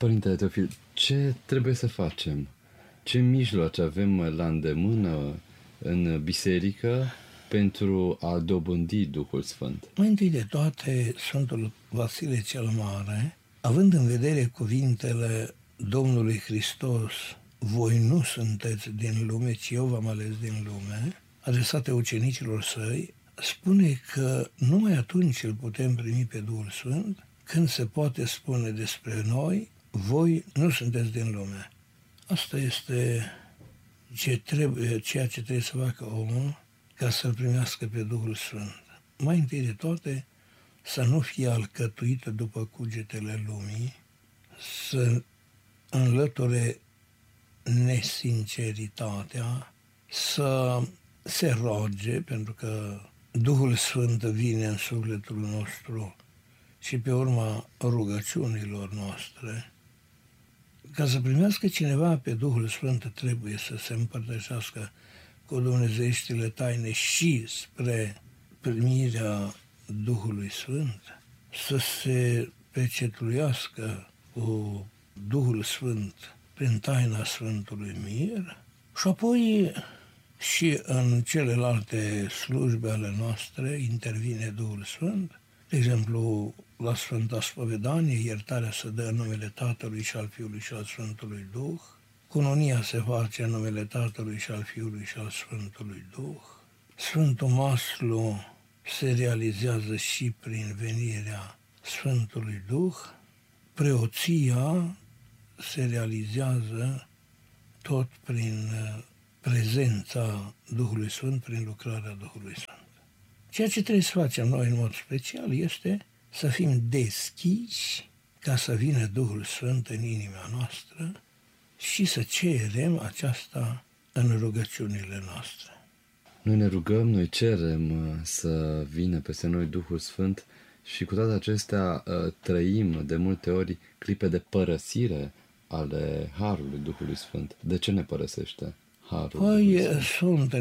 Părintele Teofil, ce trebuie să facem? Ce mijloace avem la îndemână în biserică pentru a dobândi Duhul Sfânt? Mai întâi de toate, Sfântul Vasile cel Mare, având în vedere cuvintele Domnului Hristos, voi nu sunteți din lume, ci eu v-am ales din lume, adresate ucenicilor săi, spune că numai atunci îl putem primi pe Duhul Sfânt, când se poate spune despre noi, voi nu sunteți din lume. Asta este ceea ce trebuie să facă omul ca să-L primească pe Duhul Sfânt. Mai întâi de toate, să nu fie alcătuită după cugetele lumii, să înlăture nesinceritatea, să se roage, pentru că Duhul Sfânt vine în sufletul nostru și pe urma rugăciunilor noastre. Ca să primească cineva pe Duhul Sfânt, trebuie să se împărtășească cu dumnezeieștile taine și spre primirea Duhului Sfânt, să se pecetluiască cu Duhul Sfânt prin taina Sfântului Mir și apoi și în celelalte slujbe ale noastre intervine Duhul Sfânt. De exemplu, la Sfânta Spovedanie, iertarea se dă în numele Tatălui și al Fiului și al Sfântului Duh. Cununia se face în numele Tatălui și al Fiului și al Sfântului Duh. Sfântul Maslu se realizează și prin venirea Sfântului Duh. Preoția se realizează tot prin prezența Duhului Sfânt, prin lucrarea Duhului Sfânt. Ceea ce trebuie să facem noi în mod special este să fim deschiși ca să vină Duhul Sfânt în inima noastră și să cerem aceasta în rugăciunile noastre. Noi ne rugăm, noi cerem să vină peste noi Duhul Sfânt și cu toate acestea trăim de multe ori clipe de părăsire ale Harului Duhului Sfânt. De ce ne părăsește Harul Duhului Sfânt? Sunt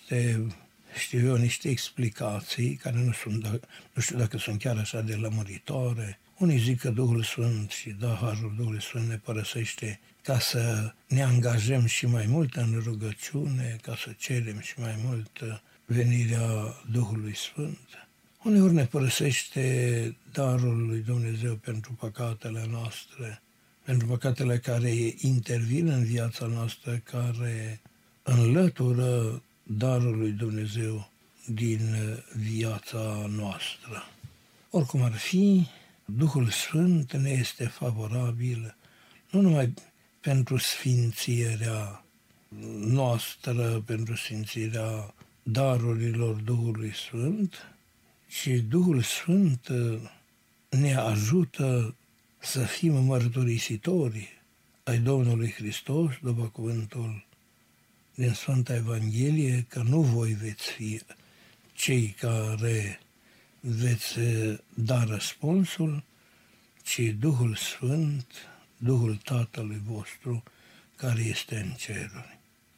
niște explicații care nu știu dacă sunt chiar așa de lămuritoare. Unii zic că Duhul Sfânt și Harul Duhului Sfânt ne părăsește ca să ne angajăm și mai mult în rugăciune, ca să cerem și mai mult venirea Duhului Sfânt. Uneori ne părăsește darul lui Dumnezeu pentru păcatele noastre, pentru păcatele care intervin în viața noastră, care înlătură darul lui Dumnezeu din viața noastră. Oricum ar fi, Duhul Sfânt ne este favorabil nu numai pentru sfințirea noastră, pentru sfințirea darurilor Duhului Sfânt, ci Duhul Sfânt ne ajută să fim mărturisitori ai Domnului Hristos, după cuvântul din Sfânta Evanghelie, că nu voi veți fi cei care veți da răspunsul, ci Duhul Sfânt, Duhul Tatălui vostru, care este în ceruri.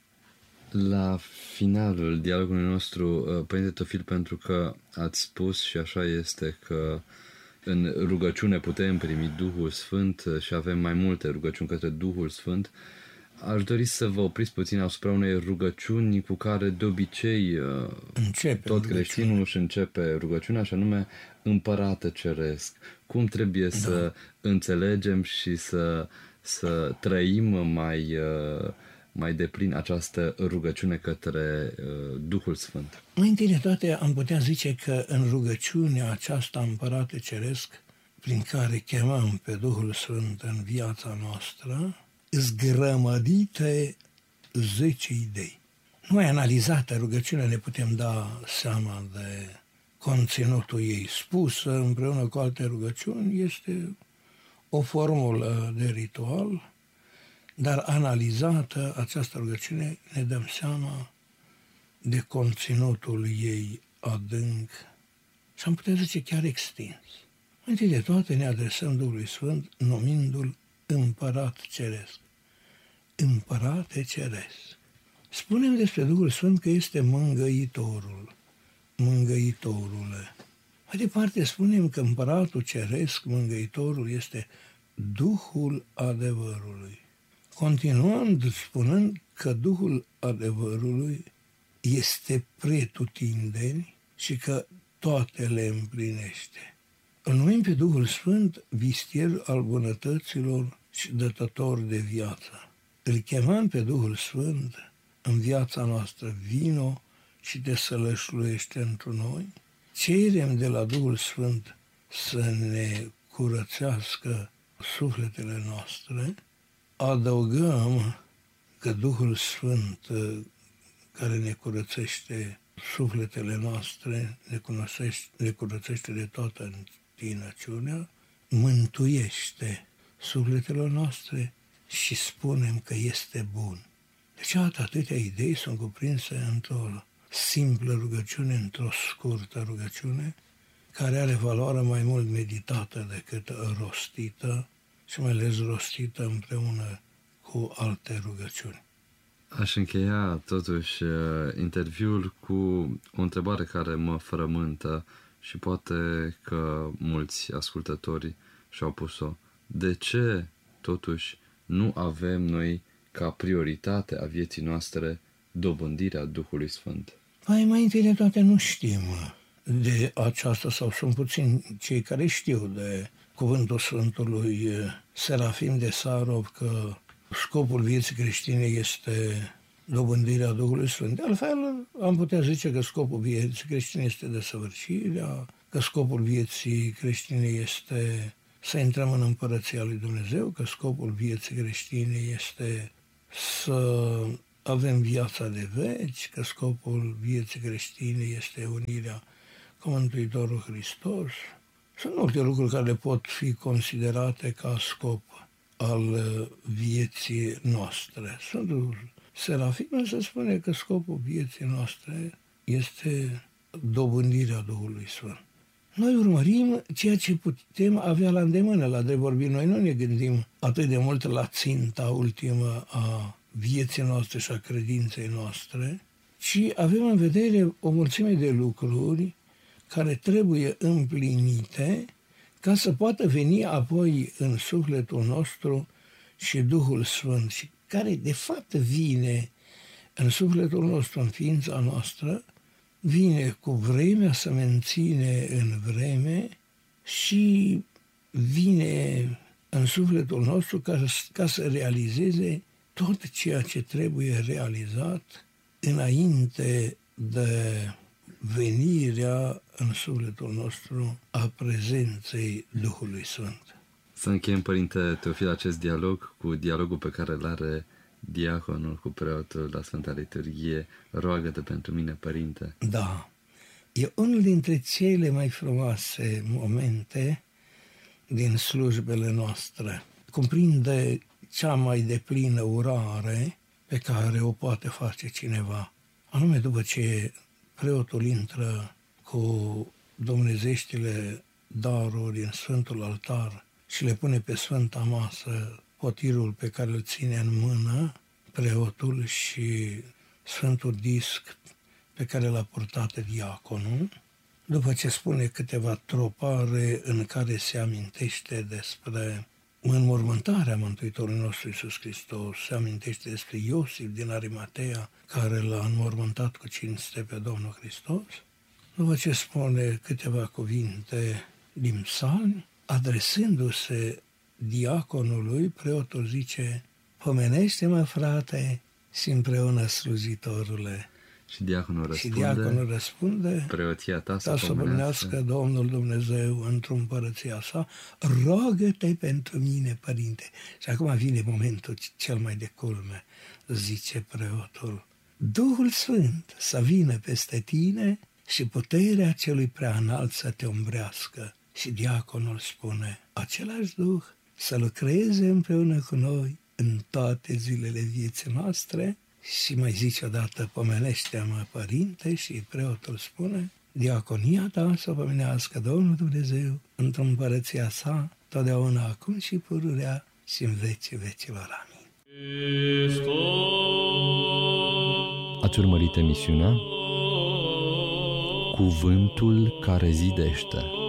La finalul dialogului nostru, Părinte Teofil, pentru că ați spus și așa este că în rugăciune putem primi Duhul Sfânt și avem mai multe rugăciuni către Duhul Sfânt, aș dori să vă opriți puțin asupra unei rugăciuni cu care de obicei tot creștinul își începe rugăciunea, și anume Împărate Ceresc. Cum trebuie să înțelegem și să trăim mai deplin această rugăciune către Duhul Sfânt? Mai întâi de toate am putea zice că în rugăciunea aceasta Împărate Ceresc, prin care chemăm pe Duhul Sfânt în viața noastră, zgrămădite 10 idei. Numai analizată rugăciunea ne putem da seama de conținutul ei. Spusă împreună cu alte rugăciuni este o formulă de ritual, dar analizată această rugăciune ne dăm seama de conținutul ei adânc și am putea zice chiar extins. Întâi de toate ne adresăm Duhului Sfânt numindu-l Împărat Ceresc. Împărate Ceresc. Spunem despre Duhul Sfânt că este mângâitorul. Mângâitorule. Mai departe spunem că Împăratul Ceresc, Mângâitorul, este Duhul adevărului. Continuând spunând că Duhul adevărului este pretutindeni și că toate le împlinește. Îl numim pe Duhul Sfânt vistier al bunătăților și dătător de viață. Îl chemăm pe Duhul Sfânt în viața noastră, vino și te sălășluiește într noi. Cerem de la Duhul Sfânt să ne curățească sufletele noastre. Adăugăm că Duhul Sfânt care ne curățește sufletele noastre, ne curățește de toată întinăciunea, mântuiește sufletele noastre și spunem că este bun. Deci atâtea idei sunt cuprinse într-o simplă rugăciune, într-o scurtă rugăciune, care are valoare mai mult meditată decât rostită și mai ales rostită împreună cu alte rugăciuni. Aș încheia totuși interviul cu o întrebare care mă frământă și poate că mulți ascultători și-au pus-o. De ce totuși nu avem noi ca prioritate a vieții noastre dobândirea Duhului Sfânt? Mai întâi de toate nu știm de aceasta sau sunt puțini cei care știu de cuvântul Sfântului Serafim de Sarov că scopul vieții creștine este dobândirea Duhului Sfânt. De altfel, am putea zice că scopul vieții creștine este desăvârșirea, că scopul vieții creștine este să intrăm în Împărăția lui Dumnezeu, că scopul vieții creștine este să avem viața de veci, că scopul vieții creștine este unirea cu Mântuitorul Hristos. Sunt multe lucruri care pot fi considerate ca scop al vieții noastre. Serafim se spune că scopul vieții noastre este dobândirea Duhului Sfânt. Noi urmărim ceea ce putem avea la îndemână, la drept vorbit. Noi nu ne gândim atât de mult la ținta ultimă a vieții noastre și a credinței noastre, ci avem în vedere o mulțime de lucruri care trebuie împlinite ca să poată veni apoi în sufletul nostru și Duhul Sfânt, și care de fapt vine în sufletul nostru, în ființa noastră, vine cu vremea, să menține în vreme și vine în sufletul nostru ca să realizeze tot ceea ce trebuie realizat înainte de venirea în sufletul nostru a prezenței Duhului Sfânt. Să încheiem, Părinte Teofil, acest dialog cu dialogul pe care îl are diaconul cu preotul la Sfânta Liturghie. Roagă-te pentru mine, Părinte. Da, e unul dintre cele mai frumoase momente din slujbele noastre. Cuprinde cea mai deplină urare pe care o poate face cineva. Anume, după ce preotul intră cu dumnezeștile daruri în Sfântul Altar și le pune pe Sfânta Masă potirul pe care îl ține în mână preotul și Sfântul Disc pe care l-a purtat diaconul, după ce spune câteva tropare în care se amintește despre înmormântarea Mântuitorului nostru Iisus Hristos, se amintește despre Iosif din Arimatea, care l-a înmormântat cu cinste pe Domnul Hristos, după ce spune câteva cuvinte din psalmi, adresându-se diaconului, preotul zice: pomenește-mă, frate, și împreună slujitorule. Și diaconul răspunde, preoția ta să pomenească Domnul Dumnezeu într-o împărăția sa, rogă-te pentru mine, Părinte. Și acum vine momentul cel mai de culme, zice preotul: Duhul Sfânt să vină peste tine și puterea celui preaînalt să te umbrească. Și diaconul spune: același Duh să lucreze împreună cu noi în toate zilele vieții noastre. Și mai zice odată: pomenește-mă, Părinte, și preotul spune: diaconia ta să pomenească Domnul Dumnezeu într-o împărăția sa, totdeauna, acum și pururea și în vecii vecilor. Amin. Ați urmărit emisiunea Cuvântul care zidește.